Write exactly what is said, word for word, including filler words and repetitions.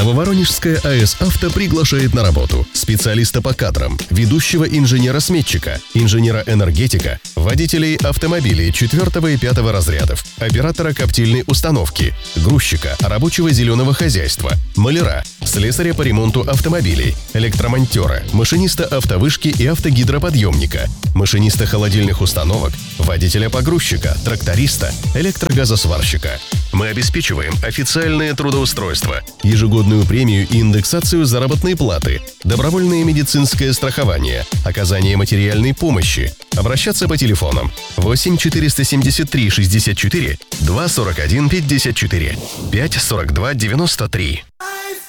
Нововоронежская АЭС «Авто» приглашает на работу специалиста по кадрам, ведущего инженера-сметчика, инженера-энергетика, водителей автомобилей четвертого и пятого разрядов, оператора коптильной установки, грузчика, рабочего зеленого хозяйства, маляра, слесаря по ремонту автомобилей, электромонтера, машиниста автовышки и автогидроподъемника, машиниста холодильных установок, водителя-погрузчика, тракториста, электрогазосварщика. Мы обеспечиваем официальное трудоустройство, ежегодную премию и индексацию заработной платы, добровольное медицинское страхование, оказание материальной помощи. Обращаться по телефонам восемь четыреста семьдесят три шестьдесят четыре два сорок один пятьдесят четыре пять сорок два девяносто три.